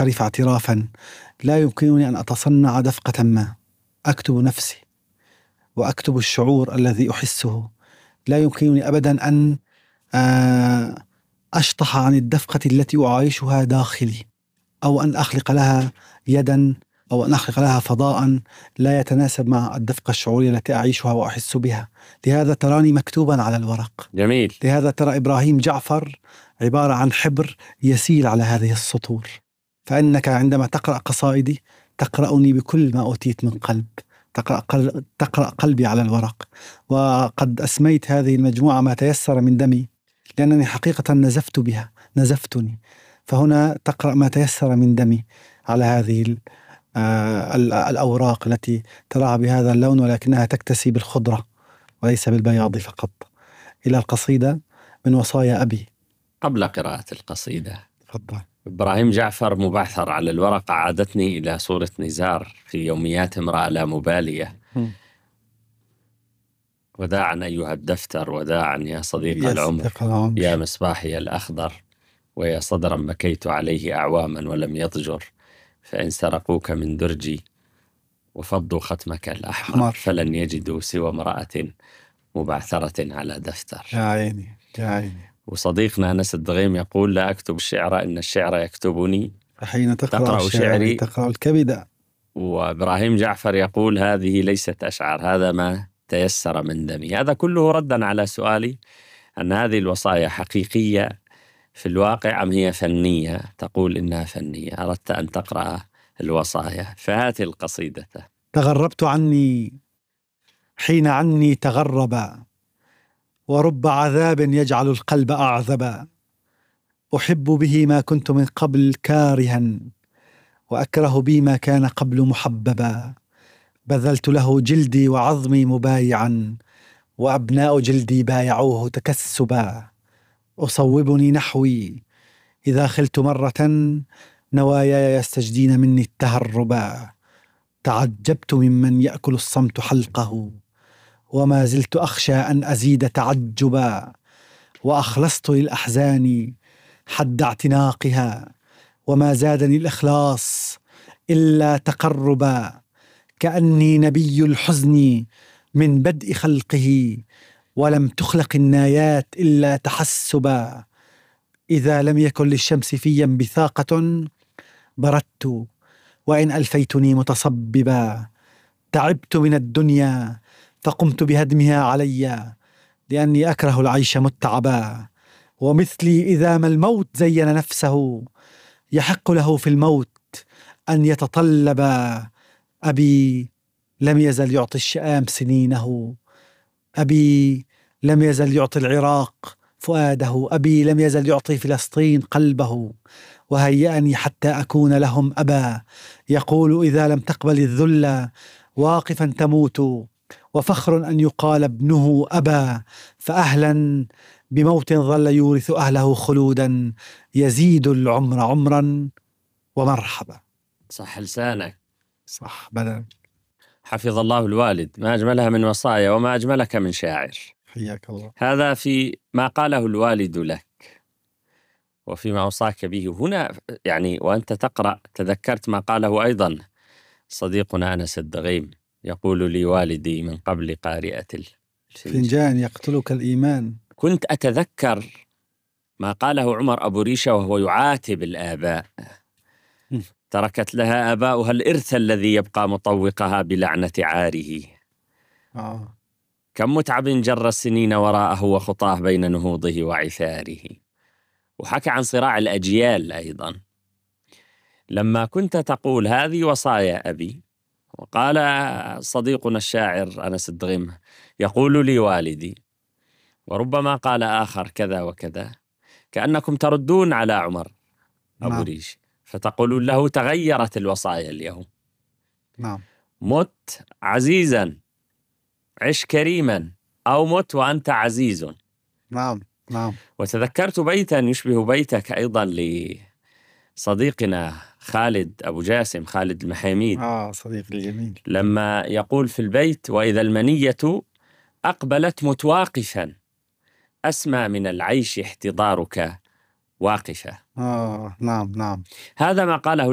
أعترف اعترافا لا يمكنني أن أتصنع دفقة ما. أكتب نفسي وأكتب الشعور الذي أحسه. لا يمكنني أبدا أن أشطح عن الدفقة التي أعايشها داخلي، أو أن أخلق لها يدا، أو أن أخلق لها فضاء لا يتناسب مع الدفقة الشعورية التي أعيشها وأحس بها. لهذا تراني مكتوبا على الورق. جميل. لهذا ترى إبراهيم جعفر عبارة عن حبر يسيل على هذه السطور. فإنك عندما تقرأ قصائدي تقرأني بكل ما أوتيت من قلب، تقرأ قلبي على الورق. وقد أسميت هذه المجموعة ما تيسر من دمي، لأنني حقيقة نزفت بها، نزفتني. فهنا تقرأ ما تيسر من دمي على هذه الأوراق التي تراها بهذا اللون، ولكنها تكتسي بالخضرة وليس بالبياض فقط. إلى القصيدة من وصايا أبي. قبل قراءة القصيدة، تفضل. إبراهيم جعفر مبعثر على الورقة عادتني إلى صورة نزار في يوميات امرأة لا مبالية. وداعا أيها الدفتر، وداعا يا صديق العمر، يا مصباحي الأخضر، ويا صدرا بكيت عليه أعواما ولم يضجر، فإن سرقوك من درجي وفضوا ختمك الأحمر فلن يجدوا سوى امرأة مبعثرة على دفتر. يا عيني يا عيني. وصديقنا أنس الدغيم يقول: لا أكتب الشعر إن الشعر يكتبني، فحين تقرأ شعري تقرأ الكبد. وإبراهيم جعفر يقول: هذه ليست أشعار، هذا ما تيسر من دمي. هذا كله ردا على سؤالي أن هذه الوصايا حقيقية في الواقع أم هي فنية؟ تقول إنها فنية. أردت أن تقرأ الوصايا، فهات القصيدة. تغربت عني حين عني تغرب، ورب عذاب يجعل القلب أعذبا. أحب به ما كنت من قبل كارها، وأكره بي ما كان قبل محببا. بذلت له جلدي وعظمي مبايعا، وأبناء جلدي بايعوه تكسبا. أصوبني نحوي إذا خلت مرة، نواياي يستجدين مني التهربا. تعجبت ممن يأكل الصمت حلقه، وما زلت أخشى أن أزيد تعجبا. وأخلصت للأحزان حد اعتناقها، وما زادني الإخلاص إلا تقربا. كأني نبي الحزن من بدء خلقه، ولم تخلق النايات إلا تحسبا. إذا لم يكن للشمس في بثاقة بردت، وإن ألفيتني متصببا. تعبت من الدنيا فقمت بهدمها علي، لأني أكره العيش متعبا. ومثلي إذا ما الموت زين نفسه، يحق له في الموت أن يتطلبا. أبي لم يزل يعطي الشآم سنينه، أبي لم يزل يعطي العراق فؤاده، أبي لم يزل يعطي فلسطين قلبه. وهيأني حتى أكون لهم أبا، يقول: إذا لم تقبل الذل واقفا تموت، وفخر أن يقال ابنه أبا. فأهلا بموت ظل يورث أهله خلودا، يزيد العمر عمرا ومرحبا. صح لسانك. صح بدل. حفظ الله الوالد، ما أجملها من وصايا وما أجملك من شاعر. حياك الله. هذا في ما قاله الوالد لك وفيما أوصاك به هنا. يعني وأنت تقرأ تذكرت ما قاله أيضا صديقنا أنس الدغيم، يقول لي والدي من قبل قارئة الفنجان يقتلك الإيمان. كنت أتذكر ما قاله عمر أبو ريشة وهو يعاتب الآباء: تركت لها آباؤها الإرث الذي يبقى مطوقها بلعنة عاره. كم متعب جر السنين وراءه، وخطاه بين نهوضه وعثاره. وحكى عن صراع الأجيال أيضا. لما كنت تقول هذه وصايا أبي، وقال صديقنا الشاعر أنس الدغيم يقول لي والدي، وربما قال آخر كذا وكذا، كأنكم تردون على عمر أبو ريش فتقولون له: تغيرت الوصايا اليوم. نعم. مت عزيزا عش كريما، أو مت وأنت عزيز. نعم نعم. وتذكرت بيتا يشبه بيتك أيضا لصديقنا خالد أبو جاسم، خالد المحيميد، صديقي الجميل، لما يقول في البيت: وإذا المنية أقبلت متواقفا، أسمى من العيش احتضارك واقفة. نعم نعم. هذا ما قاله